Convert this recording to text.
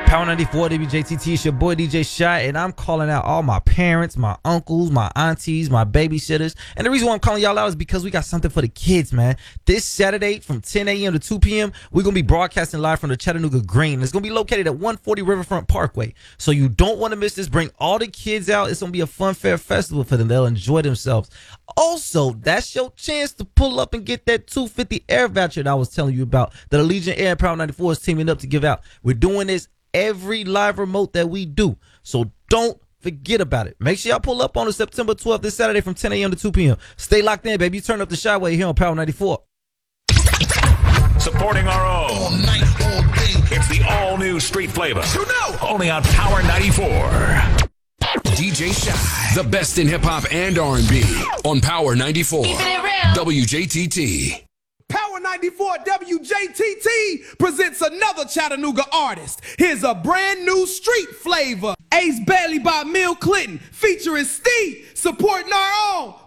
Power 94 WJTT, it's your boy DJ Shy, and I'm calling out all my parents, my uncles, my aunties, my babysitters. And the reason why I'm calling y'all out is because we got something for the kids, man. This Saturday from 10 a.m. to 2 p.m., we're going to be broadcasting live from the Chattanooga Green. It's going to be located at 140 Riverfront Parkway. So you don't want to miss this. Bring all the kids out. It's going to be a fun fair festival for them. They'll enjoy themselves. Also, that's your chance to pull up and get that $250 air voucher that I was telling you about that Allegiant Air and Power 94 is teaming up to give out. We're doing this every live remote that we do, so don't forget about it. Make sure y'all pull up on the September 12th this Saturday from 10 a.m. to 2 p.m. Stay locked in, baby. You turn up the Shyway here on Power 94. Supporting our own. All night, all day. It's the all-new Street Flavor. You know. Only on Power 94. DJ Shy, the best in hip-hop and R&B on Power 94. WJTT. Power 94 WJTT presents another Chattanooga artist. Here's a brand new Street Flavor. Ace Bailey by Mill Clinton featuring Steve, supporting our own